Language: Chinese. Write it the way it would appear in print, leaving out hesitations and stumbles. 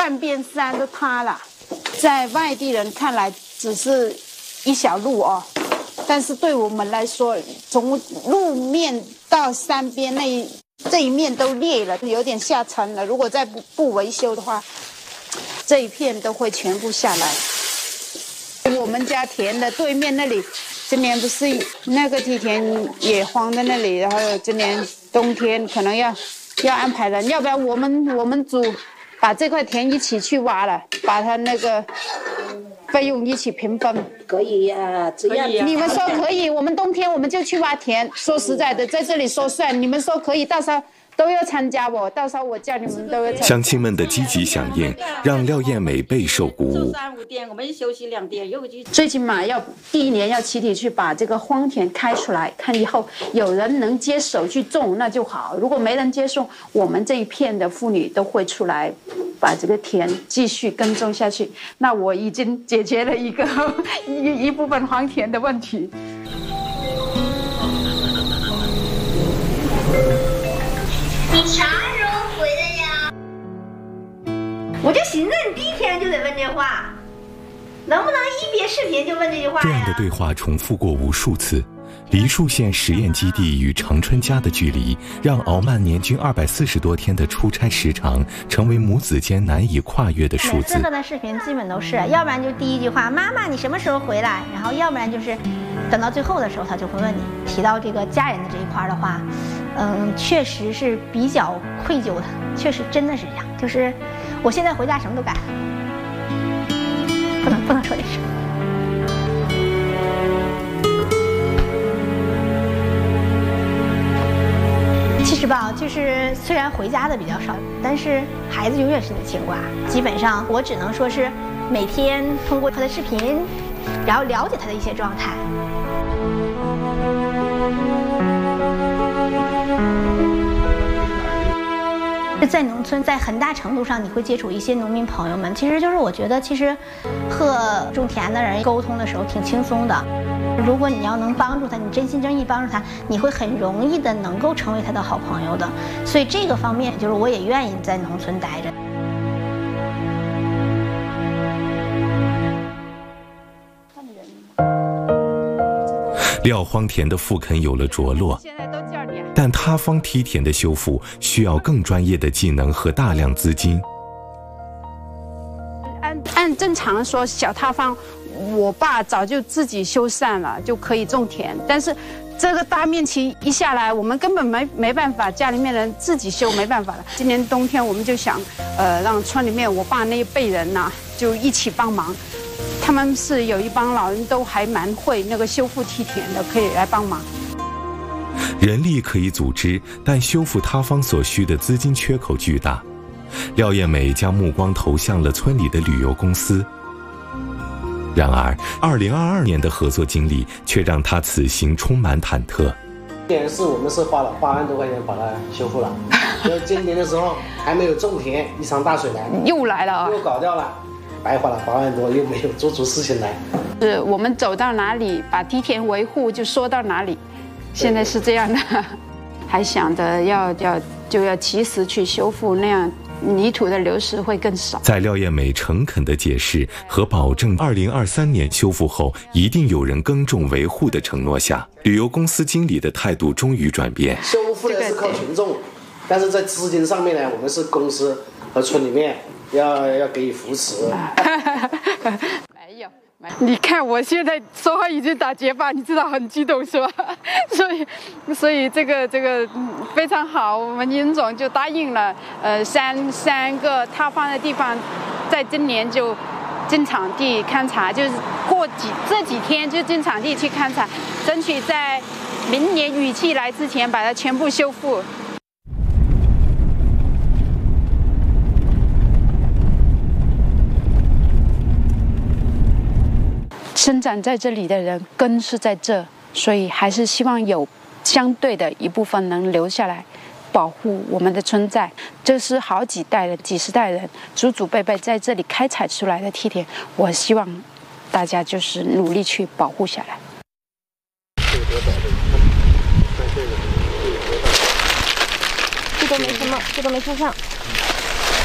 半边山都塌了。在外地人看来只是一小路哦，但是对我们来说，从路面到山边这一面都裂了，有点下沉了。如果再不维修的话，这一片都会全部下来。我们家田的对面那里，今年不是那个梯田也荒在那里，然后今年冬天可能要安排人，要不然我们组把这块田一起去挖了，把它那个费用一起平分。 可以呀，只要你们说可以，我们冬天我们就去挖田。说实在的，在这里说算，你们说可以，到时候都要参加我，到时候我叫你们都要参加。 乡亲们的积极响应，让廖艳美备受鼓舞。 3、5天，我们休息2天，又去。 最起码第1年要集体去把这个荒田开出来，看以后有人能接手去种那就好。如果没人接受，我们这一片的妇女都会出来把这个田继续耕种下去。那我已经解决了一部分荒田的问题。 你啥时候回来呀？ 我就寻思你第1天就得问这话，能不能一别视频就问这句话呀？ 这样的对话重复过无数次。梨树县实验基地与长春家的距离，让敖曼年均240多天的出差时长，成为母子间难以跨越的数字。 每次和他视频基本都是，要不然就第1句话妈妈你什么时候回来，然后要不然就是等到最后的时候他就会问你。提到这个家人的这一块的话，确实是比较愧疚的，确实真的是这样。就是我现在回家什么都改，不能说这事。其实吧，就是虽然回家的比较少，但是孩子永远是你的牵挂。基本上我只能说是每天通过他的视频，然后了解他的一些状态。在农村，在很大程度上你会接触一些农民朋友们，其实就是我觉得，其实和种田的人沟通的时候挺轻松的。如果你要能帮助他，你真心真意帮助他，你会很容易的能够成为他的好朋友的。所以这个方面，就是我也愿意在农村待着。 廖荒田的复垦有了着落，但塌方梯田的修复需要更专业的技能和大量资金。 按正常说，小塌方我爸早就自己修缮了，就可以种田。但是这个大面积一下来，我们根本没办法，家里面人自己修没办法了。今年冬天我们就想，让村里面我爸那一辈人呐，就一起帮忙。他们是有一帮老人都还蛮会那个修复梯田的，可以来帮忙。 人力可以组织，但修复塌方所需的资金缺口巨大。廖艳美将目光投向了村里的旅游公司。然而2022年的合作经历却让他此行充满忐忑。 今年我们是花了8万多块钱把它修复了，就今年的时候还没有种田，一场大水来又来了啊， 又搞掉了，白花了8万多，又没有做出事情来。 是我们走到哪里，把梯田维护就说到哪里，现在是这样的，还想着要及时去修复，那样泥土的流失会更少。 在廖艳美诚恳的解释和保证2023年修复后一定有人耕种维护的承诺下，旅游公司经理的态度终于转变。 修复呢是靠群众，但是在资金上面呢，我们是公司和村里面要给予扶持。 没有。你看我现在说话已经打结巴，你知道很激动是吧？所以这个非常好，我们殷总就答应了，三个塌方的地方，在今年就进场地勘察，就是这几天就进场地去勘察，争取在明年雨季来之前把它全部修复。生长在这里的人根是在这，所以还是希望有相对的一部分能留下来，保护我们的存在。这是好几代人、几十代人祖祖辈辈在这里开采出来的梯田，我希望大家就是努力去保护下来。 这都没什么，这都没看上。